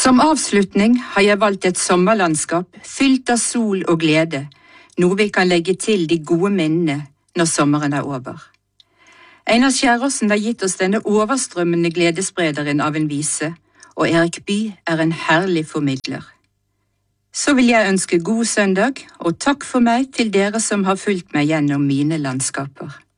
Som avslutning har jeg valgt et sommerlandskap fylt av sol og glede, noe vi kan legge til de gode minnene når sommeren er over. Einar Skjæråsen har gitt oss denne overstrømmende gledessprederen av en vise, og Erik Bye er en herlig formidler. Så vil jeg ønske god søndag, og takk for meg til dere som har fulgt meg gjennom mine landskaper.